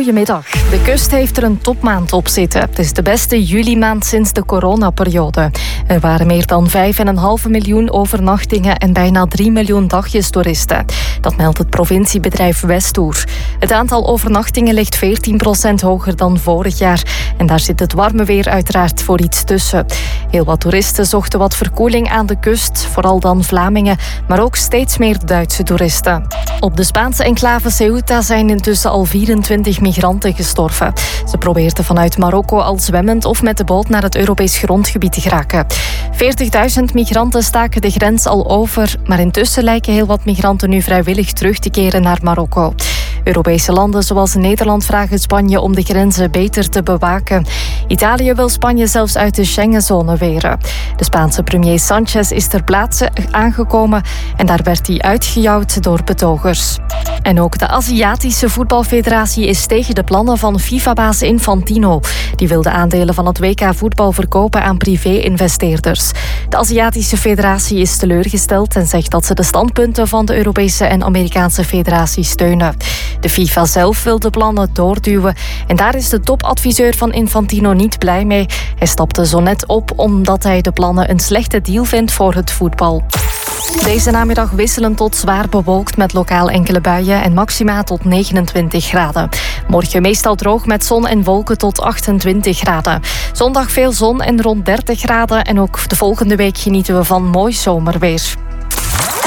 Goedemiddag. De kust heeft er een topmaand op zitten. Het is de beste julimaand sinds de coronaperiode. Er waren meer dan 5,5 miljoen overnachtingen en bijna 3 miljoen dagjestoeristen. Dat meldt het provinciebedrijf Westoer. Het aantal overnachtingen ligt 14% hoger dan vorig jaar. En daar zit het warme weer uiteraard voor iets tussen. Heel wat toeristen zochten wat verkoeling aan de kust. Vooral dan Vlamingen, maar ook steeds meer Duitse toeristen. Op de Spaanse enclave Ceuta zijn intussen al 24 migranten gestorven. Ze probeerden vanuit Marokko al zwemmend of met de boot naar het Europees grondgebied te geraken. 40.000 migranten staken de grens al over, maar intussen lijken heel wat migranten nu vrijwillig terug te keren naar Marokko. Europese landen zoals Nederland vragen Spanje om de grenzen beter te bewaken. Italië wil Spanje zelfs uit de Schengenzone weren. De Spaanse premier Sanchez is ter plaatse aangekomen en daar werd hij uitgejouwd door betogers. En ook de Aziatische Voetbalfederatie is tegen de plannen van FIFA-baas Infantino. Die wil de aandelen van het WK voetbal verkopen aan privé-investeerders. De Aziatische Federatie is teleurgesteld en zegt dat ze de standpunten van de Europese en Amerikaanse federatie steunen. De FIFA zelf wil de plannen doorduwen en daar is de topadviseur van Infantino niet blij mee. Hij stapte zo net op omdat hij de plannen een slechte deal vindt voor het voetbal. Deze namiddag wisselend tot zwaar bewolkt met lokaal enkele buien en maxima tot 29 graden. Morgen meestal droog met zon en wolken tot 28 graden. Zondag veel zon en rond 30 graden en ook de volgende week genieten we van mooi zomerweer.